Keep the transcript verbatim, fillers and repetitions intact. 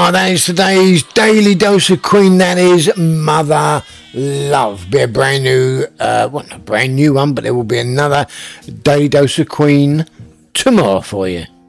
Right, that is today's Daily Dose of Queen. That is Mother Love. Be a brand new, uh, well, not a brand new one, but there will be another Daily Dose of Queen tomorrow for you.